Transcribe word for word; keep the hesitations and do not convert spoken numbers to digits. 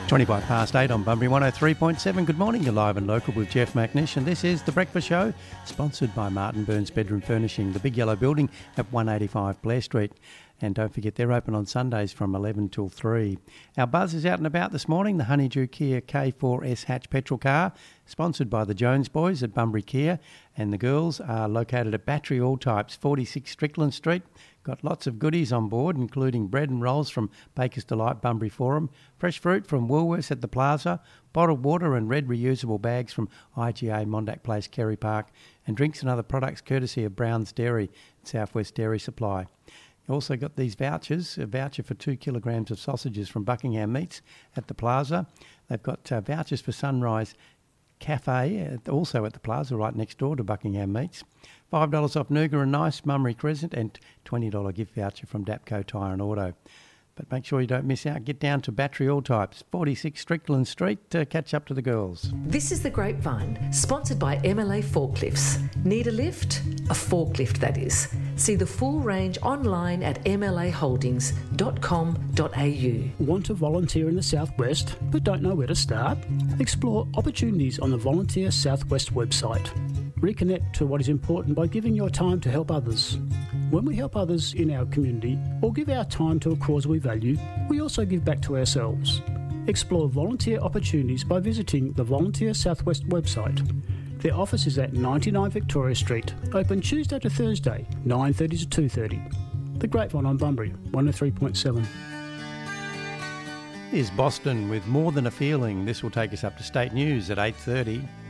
twenty-five past eight on Bunbury one oh three point seven. Good morning, you're live and local with Jeff McNish, and this is The Breakfast Show, sponsored by Martin Burns Bedroom Furnishing, the big yellow building at one eighty-five Blair Street. And don't forget, they're open on Sundays from eleven till three. Our buzz is out and about this morning, the Honeydew Kia K four S hatch petrol car, sponsored by the Jones boys at Bunbury Kia, and the girls are located at Battery All Types, forty-six Strickland Street. Got lots of goodies on board, including bread and rolls from Baker's Delight Bunbury Forum, fresh fruit from Woolworths at the Plaza, bottled water and red reusable bags from I G A Mondack Place, Kerry Park, and drinks and other products courtesy of Brown's Dairy and Southwest Dairy Supply. You also got these vouchers, a voucher for two kilograms of sausages from Buckingham Meats at the Plaza. They've got uh, vouchers for Sunrise Cafe, at, also at the Plaza, right next door to Buckingham Meats. five dollars off Nooga and Nice, Mummery Crescent, and twenty dollars gift voucher from Dapco Tyre and Auto. But make sure you don't miss out. Get down to Battery All Types, forty-six Strickland Street, to catch up to the girls. This is The Grapevine, sponsored by M L A Forklifts. Need a lift? A forklift, that is. See the full range online at m l a holdings dot com dot a u. Want to volunteer in the Southwest but don't know where to start? Explore opportunities on the Volunteer Southwest website. Reconnect to what is important by giving your time to help others. When we help others in our community or give our time to a cause we value, we also give back to ourselves. Explore volunteer opportunities by visiting the Volunteer Southwest website. Their office is at ninety-nine Victoria Street, open Tuesday to Thursday, nine thirty to two thirty. The Grapevine on Bunbury, one oh three point seven. Here's Boston with More Than a Feeling. This will take us up to state news at eight thirty.